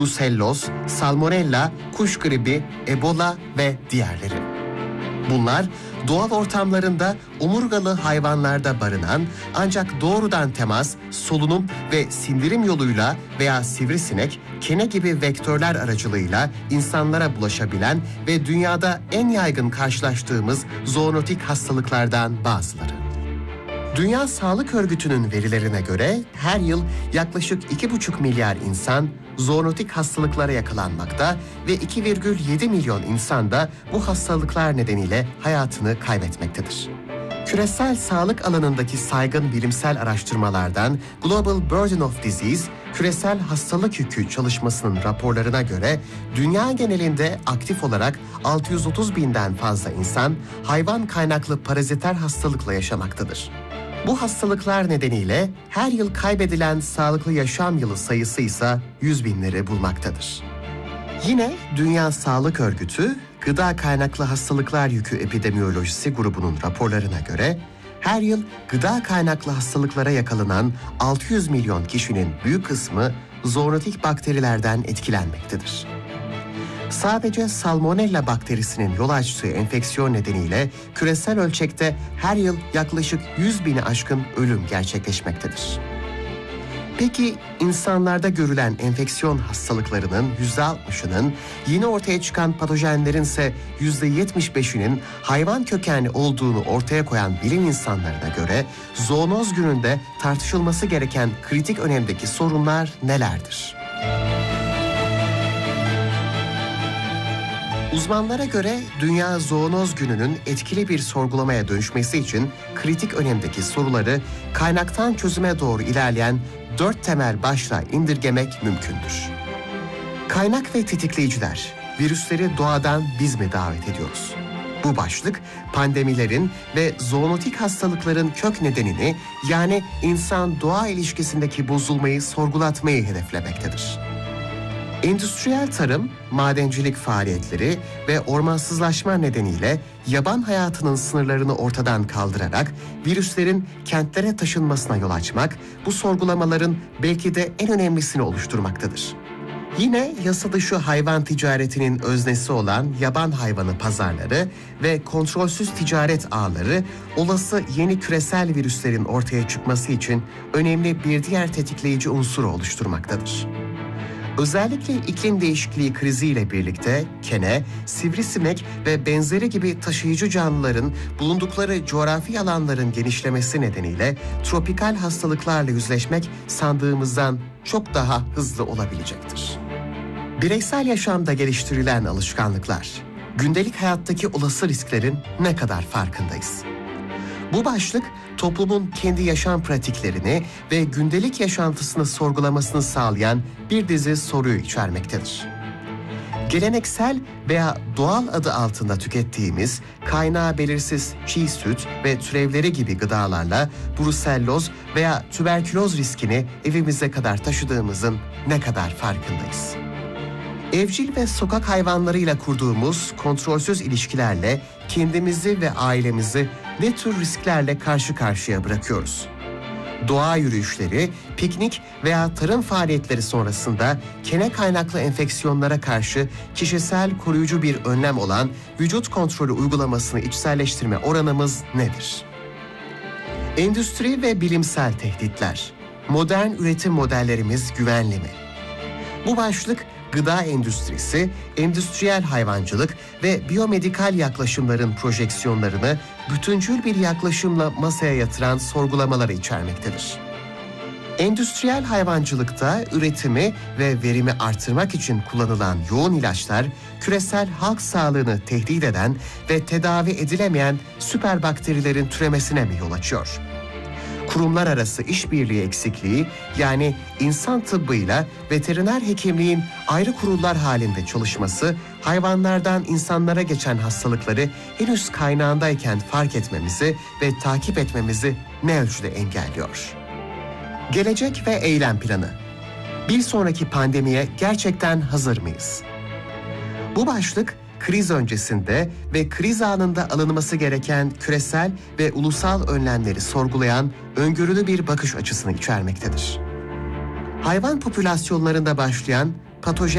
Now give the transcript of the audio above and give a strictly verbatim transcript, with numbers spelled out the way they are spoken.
bruselloz, salmonella, kuş gribi, ebola ve diğerleri. Bunlar doğal ortamlarında omurgalı hayvanlarda barınan ancak doğrudan temas, solunum ve sindirim yoluyla veya sivrisinek, kene gibi vektörler aracılığıyla insanlara bulaşabilen ve dünyada en yaygın karşılaştığımız zoonotik hastalıklardan bazıları. Dünya Sağlık Örgütü'nün verilerine göre her yıl yaklaşık iki buçuk milyar insan zoonotik hastalıklara yakalanmakta ve iki virgül yedi milyon insan da bu hastalıklar nedeniyle hayatını kaybetmektedir. Küresel sağlık alanındaki saygın bilimsel araştırmalardan Global Burden of Disease, Küresel Hastalık Yükü çalışmasının raporlarına göre dünya genelinde aktif olarak altı yüz otuz binden fazla insan hayvan kaynaklı paraziter hastalıkla yaşamaktadır. Bu hastalıklar nedeniyle her yıl kaybedilen sağlıklı yaşam yılı sayısı ise yüz binleri bulmaktadır. Yine Dünya Sağlık Örgütü, Gıda Kaynaklı Hastalıklar Yükü Epidemiyolojisi grubunun raporlarına göre her yıl gıda kaynaklı hastalıklara yakalanan altı yüz milyon kişinin büyük kısmı zoonotik bakterilerden etkilenmektedir. Sadece salmonella bakterisinin yol açtığı enfeksiyon nedeniyle küresel ölçekte her yıl yaklaşık yüz bini aşkın ölüm gerçekleşmektedir. Peki insanlarda görülen enfeksiyon hastalıklarının yüzde altmışının, yeni ortaya çıkan patojenlerin ise yüzde yetmiş beşinin hayvan kökenli olduğunu ortaya koyan bilim insanlarına göre zoonoz gününde tartışılması gereken kritik önemdeki sorunlar nelerdir? Uzmanlara göre Dünya Zoonoz Günü'nün etkili bir sorgulamaya dönüşmesi için kritik önemdeki soruları kaynaktan çözüme doğru ilerleyen dört temel başlığa indirgemek mümkündür. Kaynak ve tetikleyiciler, virüsleri doğadan biz mi davet ediyoruz? Bu başlık pandemilerin ve zoonotik hastalıkların kök nedenini, yani insan-doğa ilişkisindeki bozulmayı sorgulatmayı hedeflemektedir. Endüstriyel tarım, madencilik faaliyetleri ve ormansızlaşma nedeniyle yaban hayatının sınırlarını ortadan kaldırarak virüslerin kentlere taşınmasına yol açmak, bu sorgulamaların belki de en önemlisini oluşturmaktadır. Yine yasa dışı hayvan ticaretinin öznesi olan yaban hayvanı pazarları ve kontrolsüz ticaret ağları olası yeni küresel virüslerin ortaya çıkması için önemli bir diğer tetikleyici unsuru oluşturmaktadır. Özellikle iklim değişikliği kriziyle birlikte kene, sivrisinek ve benzeri gibi taşıyıcı canlıların bulundukları coğrafi alanların genişlemesi nedeniyle tropikal hastalıklarla yüzleşmek sandığımızdan çok daha hızlı olabilecektir. Bireysel yaşamda geliştirilen alışkanlıklar, gündelik hayattaki olası risklerin ne kadar farkındayız? Bu başlık toplumun kendi yaşam pratiklerini ve gündelik yaşantısını sorgulamasını sağlayan bir dizi soruyu içermektedir. Geleneksel veya doğal adı altında tükettiğimiz kaynağı belirsiz çiğ süt ve türevleri gibi gıdalarla bruselloz veya tüberküloz riskini evimize kadar taşıdığımızın ne kadar farkındayız? Evcil ve sokak hayvanlarıyla kurduğumuz kontrolsüz ilişkilerle kendimizi ve ailemizi ne tür risklerle karşı karşıya bırakıyoruz? Doğa yürüyüşleri, piknik veya tarım faaliyetleri sonrasında kene kaynaklı enfeksiyonlara karşı kişisel koruyucu bir önlem olan vücut kontrolü uygulamasını içselleştirme oranımız nedir? Endüstri ve bilimsel tehditler. Modern üretim modellerimiz güvenli mi? Bu başlık gıda endüstrisi, endüstriyel hayvancılık ve biyomedikal yaklaşımların projeksiyonlarını bütüncül bir yaklaşımla masaya yatıran sorgulamaları içermektedir. Endüstriyel hayvancılıkta üretimi ve verimi artırmak için kullanılan yoğun ilaçlar, küresel halk sağlığını tehdit eden ve tedavi edilemeyen süper bakterilerin türemesine mi yol açıyor? Kurumlar arası işbirliği eksikliği, yani insan tıbbıyla veteriner hekimliğin ayrı kurullar halinde çalışması, hayvanlardan insanlara geçen hastalıkları henüz kaynağındayken fark etmemizi ve takip etmemizi ne ölçüde engelliyor? Gelecek ve eylem planı. Bir sonraki pandemiye gerçekten hazır mıyız? Bu başlık, kriz öncesinde ve kriz anında alınması gereken küresel ve ulusal önlemleri sorgulayan öngörülü bir bakış açısını içermektedir. Hayvan popülasyonlarında başlayan patojen